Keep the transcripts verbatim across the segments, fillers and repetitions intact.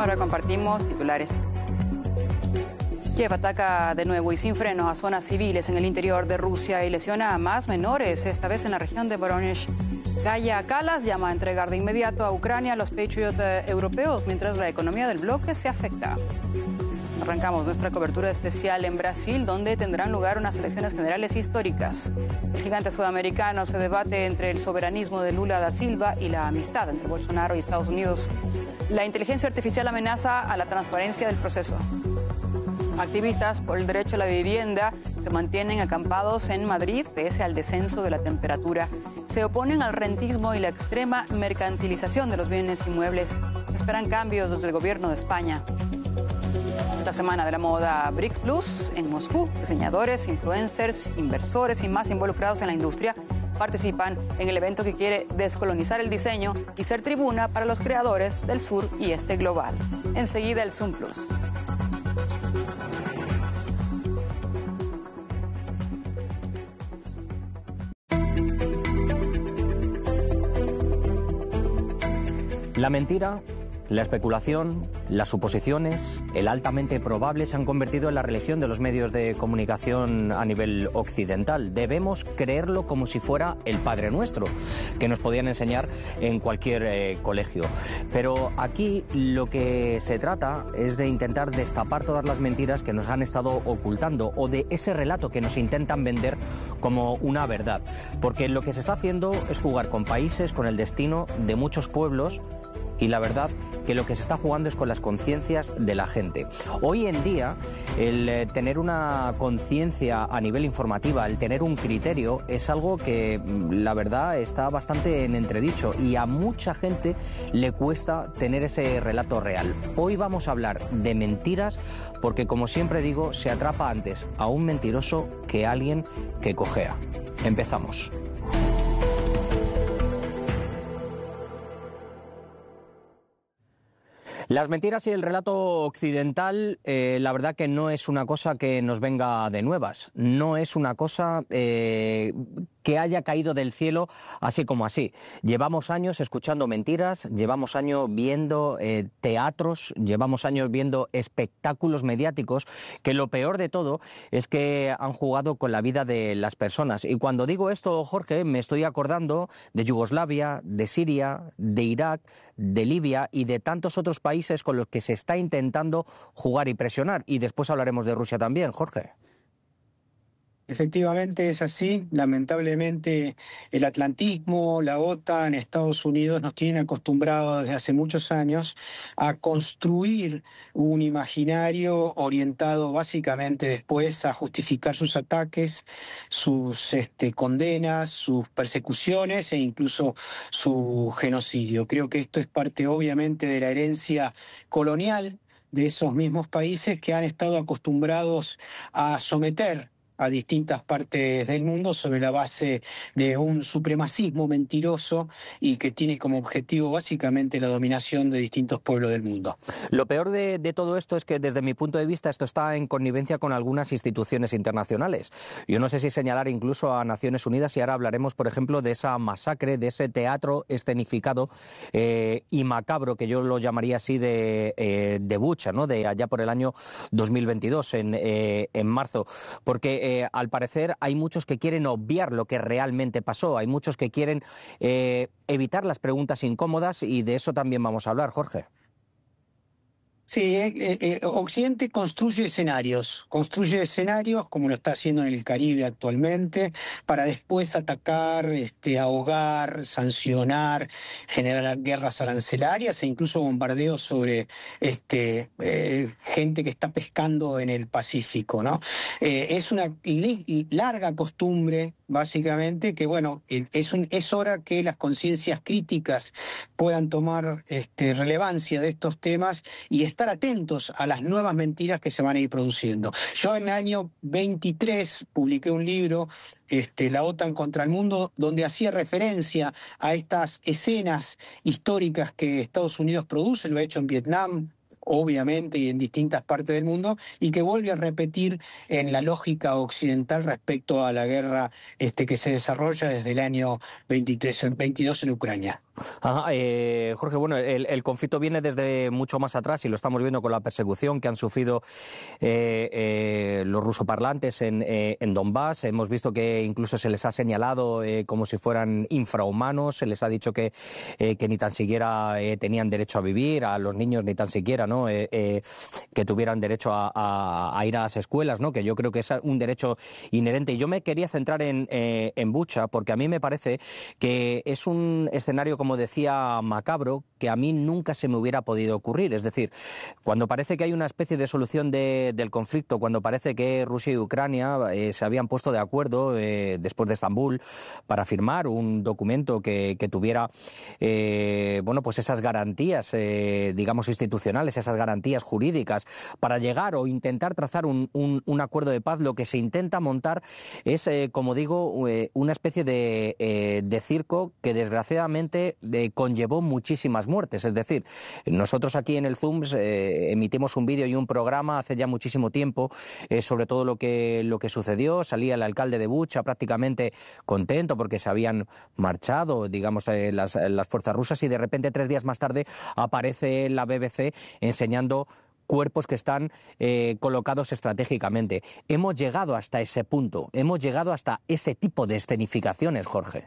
Ahora compartimos titulares. Kiev ataca de nuevo y sin frenos a zonas civiles en el interior de Rusia y lesiona a más menores, esta vez en la región de Voronezh. Kaya Kallas llama a entregar de inmediato a Ucrania a los Patriot eh, europeos, mientras la economía del bloque se afecta. Arrancamos nuestra cobertura especial en Brasil, donde tendrán lugar unas elecciones generales históricas. El gigante sudamericano se debate entre el soberanismo de Lula da Silva y la amistad entre Bolsonaro y Estados Unidos. La inteligencia artificial amenaza a la transparencia del proceso. Activistas por el derecho a la vivienda se mantienen acampados en Madrid pese al descenso de la temperatura. Se oponen al rentismo y la extrema mercantilización de los bienes inmuebles. Esperan cambios desde el gobierno de España. La semana de la moda BRICS Plus en Moscú. Diseñadores, influencers, inversores y más involucrados en la industria participan en el evento que quiere descolonizar el diseño y ser tribuna para los creadores del sur y este global. Enseguida el Zoom Plus. La mentira, la especulación, las suposiciones, el altamente probable se han convertido en la religión de los medios de comunicación a nivel occidental. Debemos creerlo como si fuera el Padre Nuestro, que nos podían enseñar en cualquier eh, colegio. Pero aquí lo que se trata es de intentar destapar todas las mentiras que nos han estado ocultando o de ese relato que nos intentan vender como una verdad. Porque lo que se está haciendo es jugar con países, con el destino de muchos pueblos. Y la verdad que lo que se está jugando es con las conciencias de la gente. Hoy en día, el eh, tener una conciencia a nivel informativa, el tener un criterio, es algo que la verdad está bastante en entredicho y a mucha gente le cuesta tener ese relato real. Hoy vamos a hablar de mentiras porque, como siempre digo, se atrapa antes a un mentiroso que a alguien que cojea. Empezamos. Las mentiras y el relato occidental, eh, la verdad que no es una cosa que nos venga de nuevas, no es una cosa eh, que haya caído del cielo así como así. Llevamos años escuchando mentiras, llevamos años viendo eh, teatros, llevamos años viendo espectáculos mediáticos que lo peor de todo es que han jugado con la vida de las personas. Y cuando digo esto, Jorge, me estoy acordando de Yugoslavia, de Siria, de Irak, de Libia y de tantos otros países con los que se está intentando jugar y presionar. Y después hablaremos de Rusia también, Jorge. Efectivamente es así. Lamentablemente el atlantismo, la OTAN, Estados Unidos nos tienen acostumbrados desde hace muchos años a construir un imaginario orientado básicamente después a justificar sus ataques, sus este, condenas, sus persecuciones e incluso su genocidio. Creo que esto es parte obviamente de la herencia colonial de esos mismos países que han estado acostumbrados a someter a distintas partes del mundo sobre la base de un supremacismo mentiroso y que tiene como objetivo básicamente la dominación de distintos pueblos del mundo. Lo peor de, de todo esto es que desde mi punto de vista esto está en connivencia con algunas instituciones internacionales. Yo no sé si señalar incluso a Naciones Unidas y ahora hablaremos, por ejemplo, de esa masacre, de ese teatro escenificado eh, y macabro, que yo lo llamaría así, de, eh, de Bucha, ¿no? De allá por el año dos mil veintidós, en, eh, en marzo, porque Eh, al parecer hay muchos que quieren obviar lo que realmente pasó, hay muchos que quieren eh, evitar las preguntas incómodas y de eso también vamos a hablar, Jorge. Sí, eh, eh, Occidente construye escenarios, construye escenarios como lo está haciendo en el Caribe actualmente, para después atacar, este, ahogar, sancionar, generar guerras arancelarias e incluso bombardeos sobre este, eh, gente que está pescando en el Pacífico, ¿no? Eh, es una larga costumbre, básicamente, que bueno, es, un, es hora que las conciencias críticas puedan tomar este, relevancia de estos temas y estar atentos a las nuevas mentiras que se van a ir produciendo. Yo en el año veintitrés publiqué un libro, este, La OTAN contra el mundo, donde hacía referencia a estas escenas históricas que Estados Unidos produce, lo ha hecho en Vietnam, obviamente, y en distintas partes del mundo, y que vuelve a repetir en la lógica occidental respecto a la guerra este, que se desarrolla desde el año veintitrés, veintidós en Ucrania. Ajá, eh, Jorge, bueno, el, el conflicto viene desde mucho más atrás y lo estamos viendo con la persecución que han sufrido eh, eh, los rusoparlantes en, eh, en Donbass. Hemos visto que incluso se les ha señalado eh, como si fueran infrahumanos, se les ha dicho que, eh, que ni tan siquiera eh, tenían derecho a vivir, a los niños ni tan siquiera, ¿no? Eh, eh, que tuvieran derecho a, a, a ir a las escuelas, ¿no? Que yo creo que es un derecho inherente. Y yo me quería centrar en, eh, en Bucha, porque a mí me parece que es un escenario, como decía, macabro, que a mí nunca se me hubiera podido ocurrir. Es decir, cuando parece que hay una especie de solución de, del conflicto, cuando parece que Rusia y Ucrania eh, se habían puesto de acuerdo eh, después de Estambul para firmar un documento que, que tuviera eh, bueno, pues esas garantías, eh, digamos, institucionales, esas garantías jurídicas para llegar o intentar trazar un, un, un acuerdo de paz, lo que se intenta montar es, eh, como digo, eh, una especie de, eh, de circo que desgraciadamente Eh, conllevó muchísimas muertes. Es decir, nosotros aquí en el Zoom eh, emitimos un vídeo y un programa hace ya muchísimo tiempo eh, sobre todo lo que, lo que sucedió. Salía el alcalde de Bucha prácticamente contento porque se habían marchado, digamos, eh, las, las fuerzas rusas, y de repente tres días más tarde aparece la B B C enseñando cuerpos que están eh, colocados estratégicamente. Hemos llegado hasta ese punto, hemos llegado hasta ese tipo de escenificaciones, Jorge.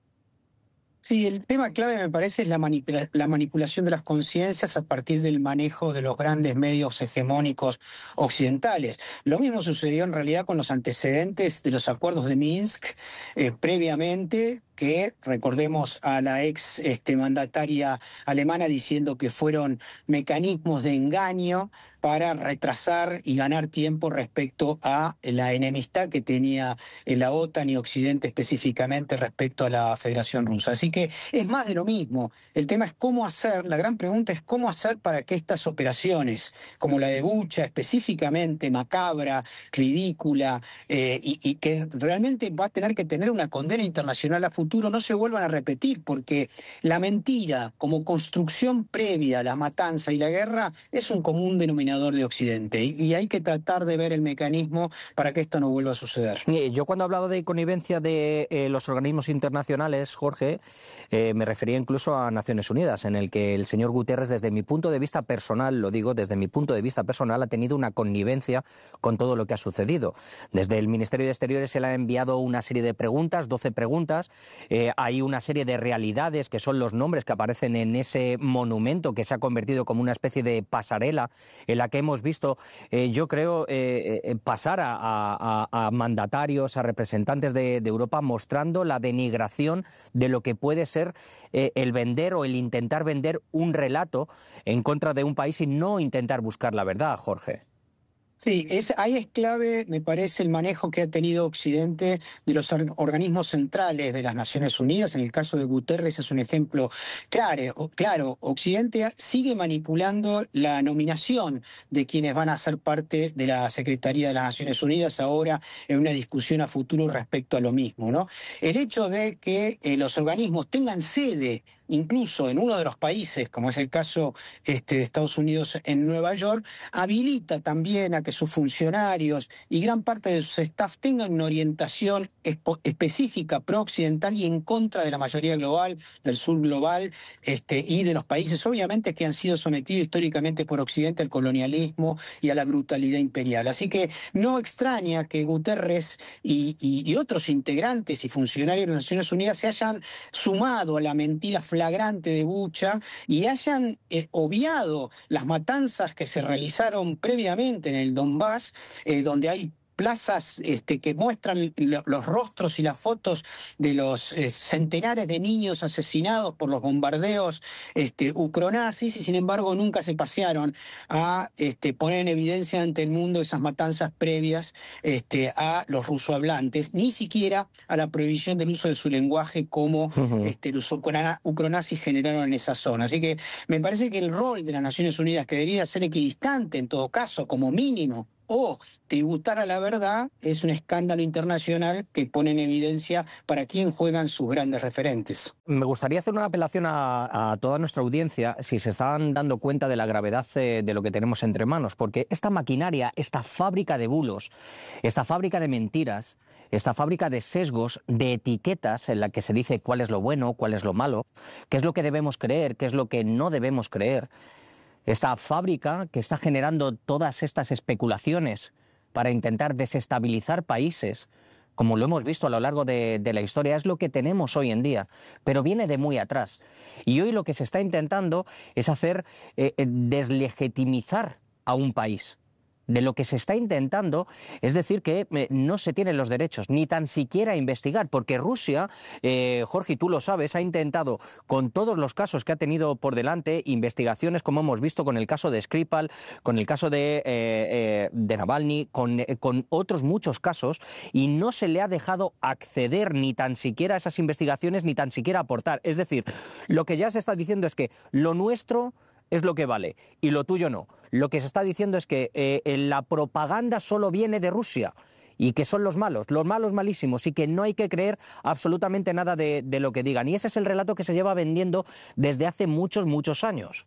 Sí, el tema clave me parece es la, manipula la manipulación de las conciencias a partir del manejo de los grandes medios hegemónicos occidentales. Lo mismo sucedió en realidad con los antecedentes de los acuerdos de Minsk eh, previamente, que recordemos a la ex este, mandataria alemana diciendo que fueron mecanismos de engaño para retrasar y ganar tiempo respecto a la enemistad que tenía la OTAN y Occidente específicamente respecto a la Federación Rusa. Así que es más de lo mismo. El tema es cómo hacer, la gran pregunta es cómo hacer para que estas operaciones, como la de Bucha, específicamente macabra, ridícula, eh, y, y que realmente va a tener que tener una condena internacional a futuro, no se vuelvan a repetir, porque la mentira como construcción previa a la matanza y la guerra es un común denominador de Occidente, y hay que tratar de ver el mecanismo para que esto no vuelva a suceder. Yo cuando he hablado de connivencia de eh, los organismos internacionales, Jorge, eh, me refería incluso a Naciones Unidas, en el que el señor Guterres, desde mi punto de vista personal, lo digo, desde mi punto de vista personal, ha tenido una connivencia con todo lo que ha sucedido. Desde el Ministerio de Exteriores se le ha enviado una serie de preguntas, doce preguntas, eh, hay una serie de realidades que son los nombres que aparecen en ese monumento que se ha convertido como una especie de pasarela en la que hemos visto, eh, yo creo, eh, eh, pasar a, a, a mandatarios, a representantes de, de Europa, mostrando la denigración de lo que puede ser eh, el vender o el intentar vender un relato en contra de un país y no intentar buscar la verdad, Jorge. Sí, es, ahí es clave, me parece, el manejo que ha tenido Occidente de los or organismos centrales de las Naciones Unidas. En el caso de Guterres es un ejemplo claro. Claro, Occidente sigue manipulando la nominación de quienes van a ser parte de la Secretaría de las Naciones Unidas ahora en una discusión a futuro respecto a lo mismo, ¿no? El hecho de que eh, los organismos tengan sede incluso en uno de los países, como es el caso este, de Estados Unidos en Nueva York, habilita también a que sus funcionarios y gran parte de sus staff tengan una orientación específica pro-occidental y en contra de la mayoría global, del sur global, este, y de los países, obviamente, que han sido sometidos históricamente por Occidente al colonialismo y a la brutalidad imperial. Así que no extraña que Guterres y, y, y otros integrantes y funcionarios de las Naciones Unidas se hayan sumado a la mentira flagrante de Bucha y hayan eh, obviado las matanzas que se realizaron previamente en el Donbass, eh, donde hay plazas este, que muestran lo, los rostros y las fotos de los eh, centenares de niños asesinados por los bombardeos este, ucronazis, y sin embargo nunca se pasearon a este, poner en evidencia ante el mundo esas matanzas previas este, a los rusohablantes, ni siquiera a la prohibición del uso de su lenguaje como uh-huh. este, los ucronazis generaron en esa zona. Así que me parece que el rol de las Naciones Unidas, que debería ser equidistante en todo caso, como mínimo, o tributar a la verdad es un escándalo internacional que pone en evidencia para quién juegan sus grandes referentes. Me gustaría hacer una apelación a, a toda nuestra audiencia, si se están dando cuenta de la gravedad eh, de lo que tenemos entre manos, porque esta maquinaria, esta fábrica de bulos, esta fábrica de mentiras, esta fábrica de sesgos, de etiquetas en la que se dice cuál es lo bueno, cuál es lo malo, qué es lo que debemos creer, qué es lo que no debemos creer, esta fábrica que está generando todas estas especulaciones para intentar desestabilizar países, como lo hemos visto a lo largo de, de la historia, es lo que tenemos hoy en día, pero viene de muy atrás. Y hoy lo que se está intentando es hacer eh, deslegitimizar a un país. De lo que se está intentando es decir que eh, no se tienen los derechos, ni tan siquiera investigar, porque Rusia, eh, Jorge, tú lo sabes, ha intentado, con todos los casos que ha tenido por delante, investigaciones como hemos visto con el caso de Skripal, con el caso de, eh, eh, de Navalny, con, eh, con otros muchos casos, y no se le ha dejado acceder ni tan siquiera a esas investigaciones, ni tan siquiera aportar. Es decir, lo que ya se está diciendo es que lo nuestro es lo que vale y lo tuyo no. Lo que se está diciendo es que eh, la propaganda solo viene de Rusia y que son los malos, los malos malísimos, y que no hay que creer absolutamente nada de, de lo que digan. Y ese es el relato que se lleva vendiendo desde hace muchos, muchos años.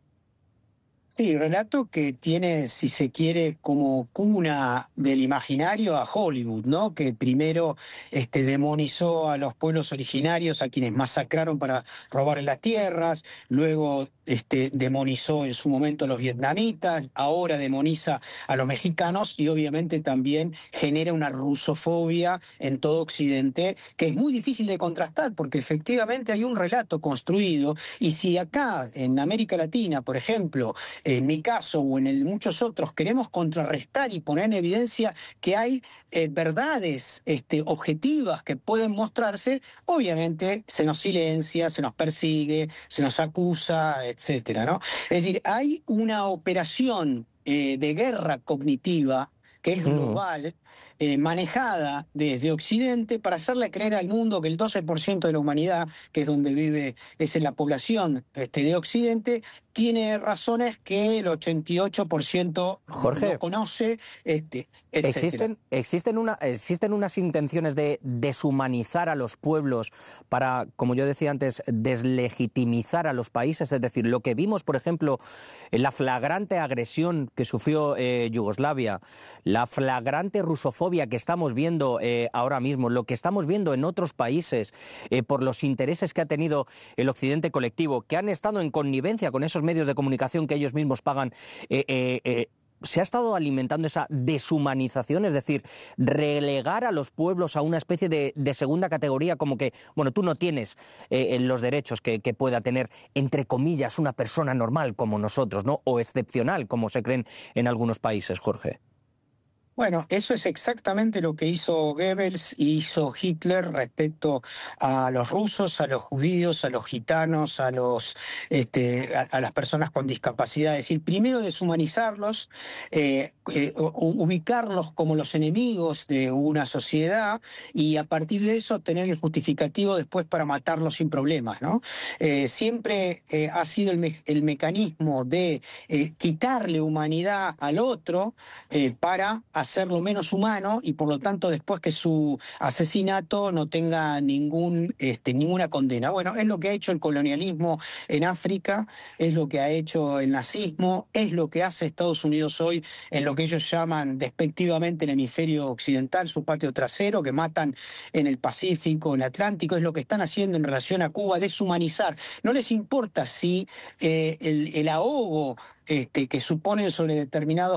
Sí, relato que tiene, si se quiere, como cuna del imaginario a Hollywood, ¿no? Que primero este, demonizó a los pueblos originarios, a quienes masacraron para robarle las tierras, luego este, demonizó en su momento a los vietnamitas, ahora demoniza a los mexicanos y obviamente también genera una rusofobia en todo Occidente que es muy difícil de contrastar porque efectivamente hay un relato construido y si acá en América Latina, por ejemplo, en mi caso o en el muchos otros, queremos contrarrestar y poner en evidencia que hay eh, verdades este, objetivas que pueden mostrarse, obviamente se nos silencia, se nos persigue, se nos acusa, etcétera, ¿no? Es decir, hay una operación eh, de guerra cognitiva que es global, eh, manejada desde Occidente para hacerle creer al mundo que el doce por ciento de la humanidad, que es donde vive, es en la población este, de Occidente, tiene razones que el ochenta y ocho por ciento Jorge, no conoce, este, etcétera. ¿Existen, existen, una, ¿Existen unas intenciones de deshumanizar a los pueblos para, como yo decía antes, deslegitimizar a los países? Es decir, lo que vimos, por ejemplo, en la flagrante agresión que sufrió eh, Yugoslavia, la flagrante rusofobia que estamos viendo eh, ahora mismo, lo que estamos viendo en otros países eh, por los intereses que ha tenido el Occidente colectivo, que han estado en connivencia con esos medios de comunicación que ellos mismos pagan, eh, eh, eh, se ha estado alimentando esa deshumanización, es decir, relegar a los pueblos a una especie de, de segunda categoría, como que, bueno, tú no tienes eh, los derechos que, que pueda tener, entre comillas, una persona normal como nosotros, ¿no? O excepcional, como se creen en algunos países, Jorge. Bueno, eso es exactamente lo que hizo Goebbels y hizo Hitler respecto a los rusos, a los judíos, a los gitanos, a los este, a, a las personas con discapacidad. Es decir, primero deshumanizarlos, eh, eh, ubicarlos como los enemigos de una sociedad y a partir de eso tener el justificativo después para matarlos sin problemas, ¿no? Eh, siempre eh, ha sido el, me el mecanismo de eh, quitarle humanidad al otro eh, para hacerlo menos humano y por lo tanto después que su asesinato no tenga ningún, este, ninguna condena. Bueno, es lo que ha hecho el colonialismo en África, es lo que ha hecho el nazismo, es lo que hace Estados Unidos hoy en lo que ellos llaman despectivamente el hemisferio occidental, su patio trasero, que matan en el Pacífico, en el Atlántico, es lo que están haciendo en relación a Cuba, deshumanizar. No les importa si eh, el, el ahogo este, que suponen sobre determinados